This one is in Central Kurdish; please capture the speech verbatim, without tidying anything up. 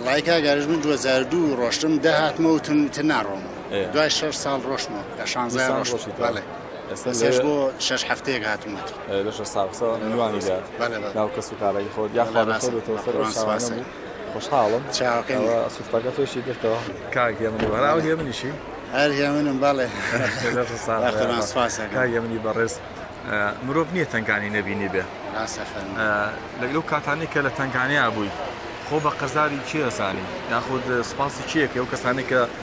وڵای کاگەریش من دوو هەزار و دوو ڕۆشتم داهاتمە وتم تر ناڕۆم دوای شەش ساڵ ڕۆشتمەوە لە شانزە ڕۆشت بەڵێ ئێستاش بۆ شەش هەفتەیەک هاتوومەوە لە شەش ساڵ میوانی دات ناو کەس و کارایی خۆت یاخوا بەخێرتەوە سەر ئەو شاوانە بوو خۆشحاڵم سوفتەکە تۆشی دێتەوە کاک هێمنی بەراو هێمنیشی هەر هێمنم بەڵێ کاک هێمنی بەڕێز مرۆڤ نییە تەنگانی نەبینی بێ لەو کاتانی کە لە تەنگانەیە بووی خۆ بە قەرزاری چی ئەسانی یاخود سوپاسی چیەکە ئەو کەسانی کە